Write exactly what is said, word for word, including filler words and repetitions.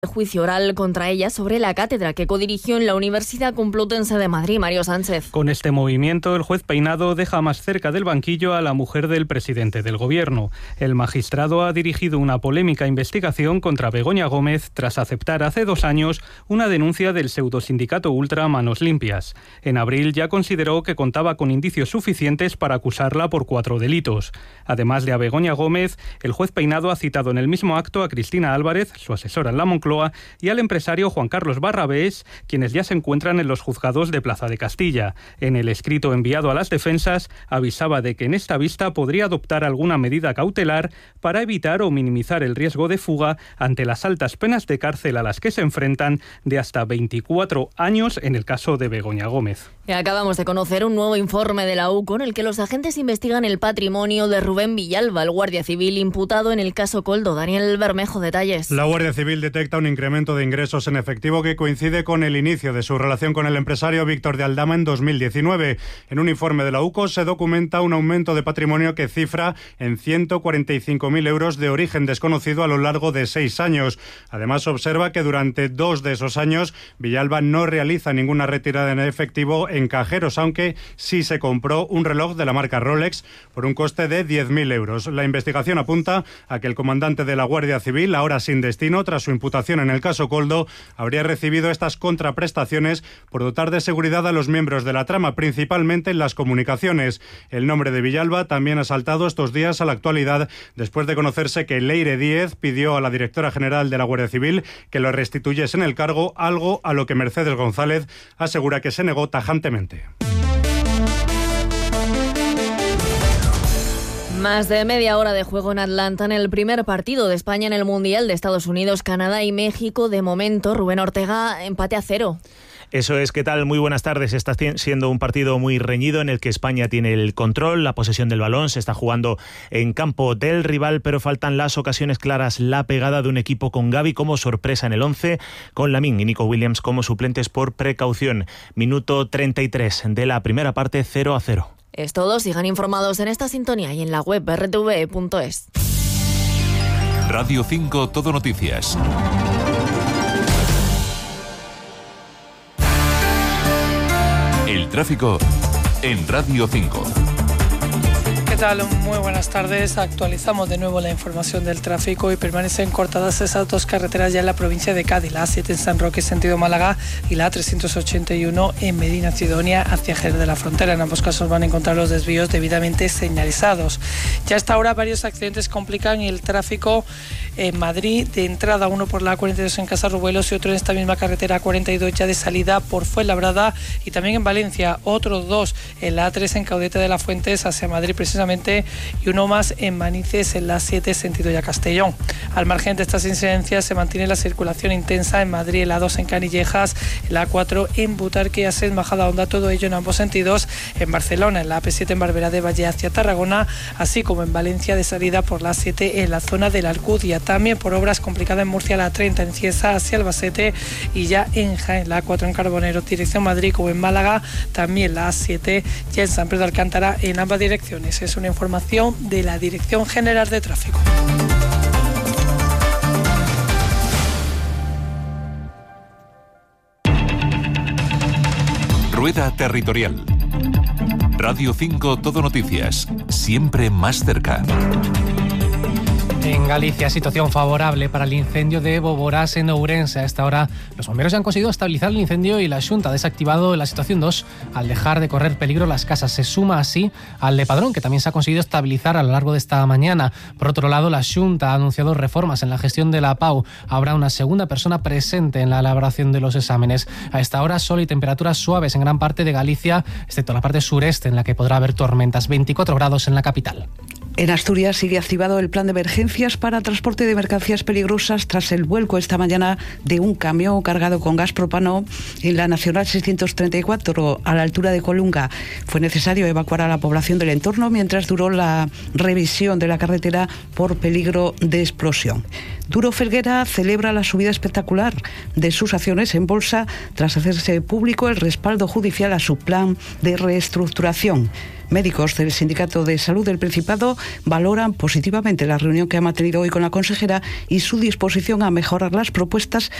Juicio oral contra ella sobre la cátedra que codirigió en la Universidad Complutense de Madrid. Mario Sánchez. Con este movimiento, el juez Peinado deja más cerca del banquillo a la mujer del presidente del Gobierno. El magistrado ha dirigido una polémica investigación contra Begoña Gómez tras aceptar hace dos años una denuncia del pseudosindicato Ultra Manos Limpias. En abril ya consideró que contaba con indicios suficientes para acusarla por cuatro delitos. Además de a Begoña Gómez, el juez Peinado ha citado en el mismo acto a Cristina Álvarez, su asesora en la Moncloa, y al empresario Juan Carlos Barrabés, quienes ya se encuentran en los juzgados de Plaza de Castilla. En el escrito enviado a las defensas, avisaba de que en esta vista podría adoptar alguna medida cautelar para evitar o minimizar el riesgo de fuga ante las altas penas de cárcel a las que se enfrentan, de hasta veinticuatro años en el caso de Begoña Gómez. Y acabamos de conocer un nuevo informe de la U C O en el que los agentes investigan el patrimonio de Rubén Villalba, el guardia civil imputado en el caso Koldo. Daniel Bermejo, detalles. La Guardia Civil detecta un incremento de ingresos en efectivo que coincide con el inicio de su relación con el empresario Víctor de Aldama en dos mil diecinueve. En un informe de la U C O se documenta un aumento de patrimonio que cifra en ciento cuarenta y cinco mil euros de origen desconocido a lo largo de seis años. Además, observa que durante dos de esos años Villalba no realiza ninguna retirada en efectivo en cajeros, aunque sí se compró un reloj de la marca Rolex por un coste de diez mil euros. La investigación apunta a que el comandante de la Guardia Civil, ahora sin destino tras su imputación en el caso Koldo, habría recibido estas contraprestaciones por dotar de seguridad a los miembros de la trama, principalmente en las comunicaciones. El nombre de Villalba también ha saltado estos días a la actualidad después de conocerse que Leire Díez pidió a la directora general de la Guardia Civil que lo restituyese en el cargo, algo a lo que Mercedes González asegura que se negó tajantemente. Más de media hora de juego en Atlanta en el primer partido de España en el Mundial de Estados Unidos, Canadá y México. De momento, Rubén Ortega, empate a cero. Eso es, ¿qué tal? Muy buenas tardes. Está siendo un partido muy reñido en el que España tiene el control, la posesión del balón, se está jugando en campo del rival, pero faltan las ocasiones claras, la pegada de un equipo con Gavi como sorpresa en el once, con Lamine y Nico Williams como suplentes por precaución. Minuto treinta y tres de la primera parte, cero a cero. Es todo, sigan informados en esta sintonía y en la web erre te ve punto es. Radio cinco Todo Noticias. El tráfico en Radio cinco. ¿Qué tal? Muy buenas tardes. Actualizamos de nuevo la información del tráfico y permanecen cortadas esas dos carreteras ya en la provincia de Cádiz, la A siete en San Roque sentido Málaga y la A trescientos ochenta y uno en Medina Sidonia hacia Jerez de la Frontera. En ambos casos van a encontrar los desvíos debidamente señalizados. Ya hasta ahora varios accidentes complican el tráfico en Madrid, de entrada uno por la A cuarenta y dos en Casarrubelos y otro en esta misma carretera A cuarenta y dos ya de salida por Fuenlabrada, y también en Valencia otros dos en la A tres en Caudete de las Fuentes hacia Madrid precisamente, y uno más en Manices en la A siete sentido ya Castellón. Al margen de estas incidencias se mantiene la circulación intensa en Madrid, en la A dos en Canillejas, en la A cuatro en Butarque, Ases, Majadahonda, todo ello en ambos sentidos, en Barcelona, en la A P siete en Barberá de Valle hacia Tarragona, así como en Valencia de salida por la A siete en la zona de la Alcudia. También por obras complicadas en Murcia, la A treinta en Cieza hacia Albacete, y ya en Jaén, la A cuatro en Carbonero dirección Madrid, como en Málaga, también la A siete ya en San Pedro de Alcántara en ambas direcciones. Es una información de la Dirección General de Tráfico. Rueda Territorial. Radio cinco Todo Noticias. Siempre más cerca. En Galicia, situación favorable para el incendio de Boborás en Ourense. A esta hora, los bomberos ya han conseguido estabilizar el incendio y la Xunta ha desactivado la situación dos al dejar de correr peligro las casas. Se suma así al de Padrón, que también se ha conseguido estabilizar a lo largo de esta mañana. Por otro lado, la Xunta ha anunciado reformas en la gestión de la P A U. Habrá una segunda persona presente en la elaboración de los exámenes. A esta hora, sol y temperaturas suaves en gran parte de Galicia, excepto la parte sureste, en la que podrá haber tormentas. veinticuatro grados en la capital. En Asturias sigue activado el plan de emergencias para transporte de mercancías peligrosas tras el vuelco esta mañana de un camión cargado con gas propano en la Nacional seiscientos treinta y cuatro a la altura de Colunga. Fue necesario evacuar a la población del entorno mientras duró la revisión de la carretera por peligro de explosión. Duro Felguera celebra la subida espectacular de sus acciones en bolsa tras hacerse público el respaldo judicial a su plan de reestructuración. Médicos del Sindicato de Salud del Principado valoran positivamente la reunión que ha mantenido hoy con la consejera y su disposición a mejorar las propuestas